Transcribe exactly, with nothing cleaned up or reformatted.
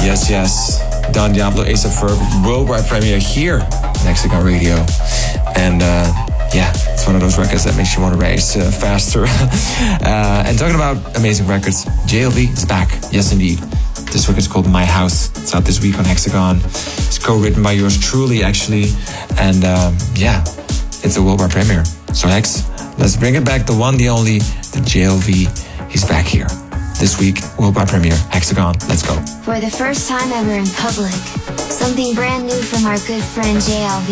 Yes, yes. Don Diablo, Ace of Verb, worldwide premiere here on Hexagon Radio. And uh, yeah, it's one of those records that makes you want to race uh, faster. uh, and talking about amazing records, J L V is back. Yes, indeed. This record is called My House. It's out this week on Hexagon. It's co-written by yours truly, actually. And um, yeah, it's a worldwide premiere. So Hex, let's bring it back. The one, the only, the J L V. He's back here. This week, worldwide premiere, Hexagon. Let's go. For the first time ever in public, something brand new from our good friend J L V.